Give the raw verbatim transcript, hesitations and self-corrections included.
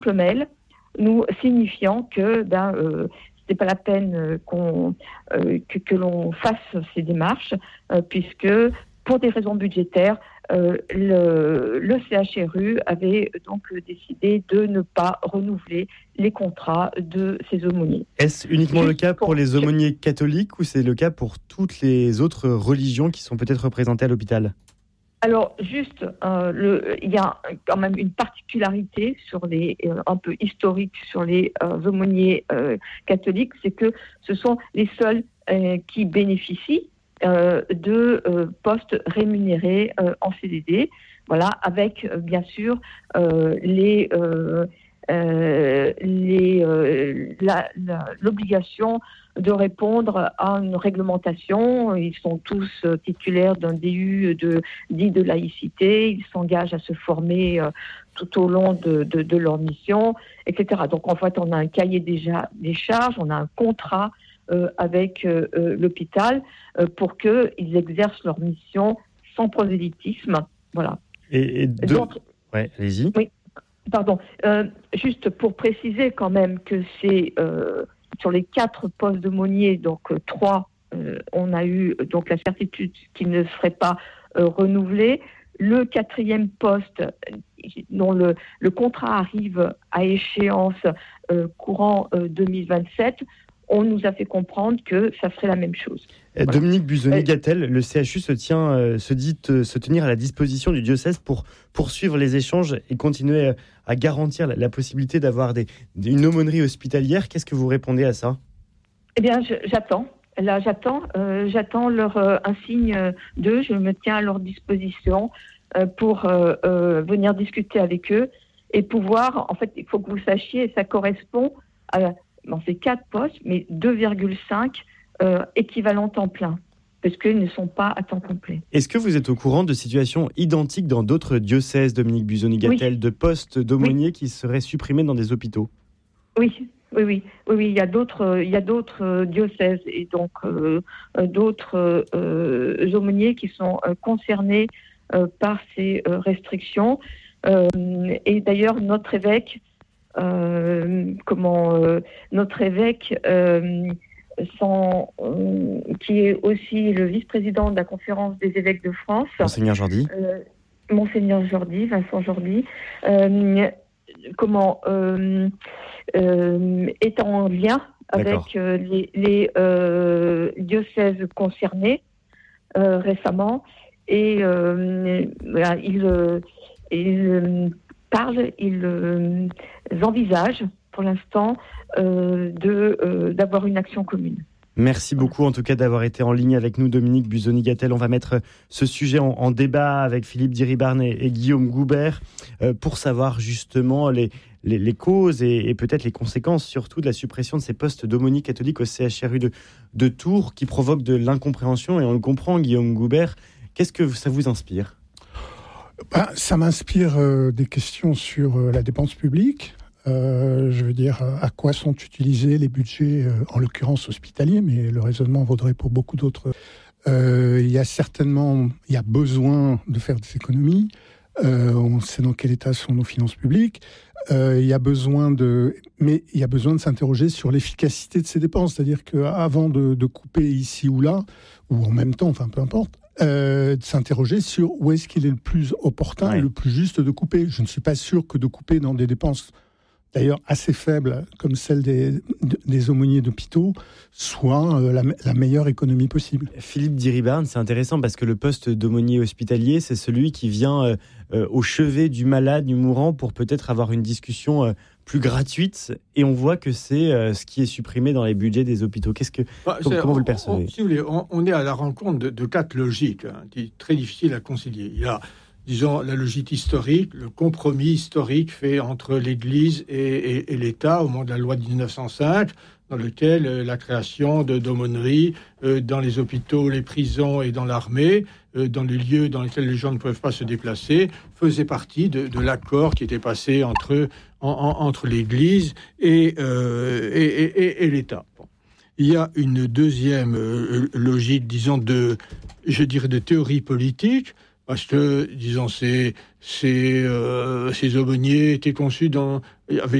mail nous signifiant que ben, euh, c'était pas la peine qu'on, euh, que, que l'on fasse ces démarches, euh, puisque pour des raisons budgétaires, euh, le, le C H R U avait donc décidé de ne pas renouveler les contrats de ces aumôniers. Est-ce uniquement Juste le cas pour, pour les aumôniers catholiques ou c'est le cas pour toutes les autres religions qui sont peut-être représentées à l'hôpital ? Alors, juste, euh, le, il y a quand même une particularité sur les, euh, un peu historique sur les euh, aumôniers euh, catholiques, c'est que ce sont les seuls euh, qui bénéficient euh, de euh, postes rémunérés euh, en C D D, voilà, avec euh, bien sûr euh, les, euh, euh, les, euh, la, la, l'obligation de répondre à une réglementation. Ils sont tous euh, titulaires d'un D U de, dit de laïcité, ils s'engagent à se former euh, tout au long de, de, de leur mission, et cetera. Donc en fait, on a un cahier déjà des charges, on a un contrat euh, avec euh, euh, l'hôpital euh, pour qu'ils exercent leur mission sans prosélytisme. Voilà. Et, et de... Donc, ouais, allez-y. Oui, pardon. Euh, juste pour préciser quand même que c'est... Euh, sur les quatre postes d'aumôniers, donc euh, trois, euh, on a eu euh, donc la certitude qu'ils ne seraient pas euh, renouvelés. Le quatrième poste, dont le, le contrat arrive à échéance euh, courant euh, deux mille vingt-sept, on nous a fait comprendre que ça serait la même chose. Voilà. Dominique Busoni-Gattel, le C H U se, tient, euh, se dit euh, se tenir à la disposition du diocèse pour poursuivre les échanges et continuer euh, à garantir la, la possibilité d'avoir des, une aumônerie hospitalière. Qu'est-ce que vous répondez à ça ? Eh bien, je, j'attends. Là, j'attends. Euh, j'attends leur, euh, un signe d'eux. Je me tiens à leur disposition euh, pour euh, euh, venir discuter avec eux et pouvoir... En fait, il faut que vous sachiez, ça correspond à... Dans ces quatre postes, mais deux virgule cinq euh, équivalents temps plein, parce qu'ils ne sont pas à temps complet. Est-ce que vous êtes au courant de situations identiques dans d'autres diocèses, Dominique Busoni-Gattel, oui. de postes d'aumôniers oui. qui seraient supprimés dans des hôpitaux ? Oui, oui, oui, oui, oui. Il y a d'autres, il y a d'autres diocèses et donc euh, d'autres euh, aumôniers qui sont euh, concernés euh, par ces euh, restrictions. Euh, et d'ailleurs, notre évêque. Euh, comment euh, notre évêque euh, sans, euh, qui est aussi le vice-président de la conférence des évêques de France, Monseigneur Jordi, euh, Monseigneur Jordi, Vincent Jordi, euh, comment euh, euh, est en lien avec euh, les, les euh, diocèses concernés euh, récemment et euh, voilà, il, il parle, ils euh, envisagent pour l'instant euh, de, euh, d'avoir une action commune. Merci beaucoup en tout cas d'avoir été en ligne avec nous, Dominique Busoni-Gattel. On va mettre ce sujet en, en débat avec Philippe Diribarne et, et Guillaume Goubert euh, pour savoir justement les, les, les causes et, et peut-être les conséquences surtout de la suppression de ces postes d'aumôniers catholiques au C H R U de, de Tours qui provoquent de l'incompréhension et on le comprend, Guillaume Goubert. Qu'est-ce que ça vous inspire ? Ben, ça m'inspire euh, des questions sur euh, la dépense publique. Euh, je veux dire, à quoi sont utilisés les budgets, euh, en l'occurrence hospitaliers, mais le raisonnement vaudrait pour beaucoup d'autres. Euh, il y a certainement, il y a besoin de faire des économies. Euh, on sait dans quel état sont nos finances publiques. Euh, il y a besoin de, mais il y a besoin de s'interroger sur l'efficacité de ces dépenses. C'est-à-dire qu'avant de, de couper ici ou là, ou en même temps, enfin peu importe, Euh, de s'interroger sur où est-ce qu'il est le plus opportun ouais. et le plus juste de couper. Je ne suis pas sûr que de couper dans des dépenses, d'ailleurs assez faibles, comme celle des, des aumôniers d'hôpitaux, soit euh, la, la meilleure économie possible. Philippe Diribarne, c'est intéressant parce que le poste d'aumônier hospitalier, c'est celui qui vient euh, euh, au chevet du malade, du mourant, pour peut-être avoir une discussion euh, plus gratuite, et on voit que c'est euh, ce qui est supprimé dans les budgets des hôpitaux. Qu'est-ce que, bah, comment, comment on, vous le percevez ? on, si vous voulez, on, on est à la rencontre de, de quatre logiques, hein, très difficiles à concilier. Il y a, disons, la logique historique, le compromis historique fait entre l'Église et, et, et l'État au moment de la loi de dix-neuf cent cinq, dans lequel euh, la création de, d'aumôneries euh, dans les hôpitaux, les prisons et dans l'armée, euh, dans les lieux dans lesquels les gens ne peuvent pas se déplacer, faisait partie de, de l'accord qui était passé entre, en, en, entre l'Église et, euh, et, et, et l'État. Bon. Il y a une deuxième euh, logique, disons, de, je dirais, de théorie politique. parce que, disons, ces, ces, euh, ces aumôniers étaient conçus dans, avaient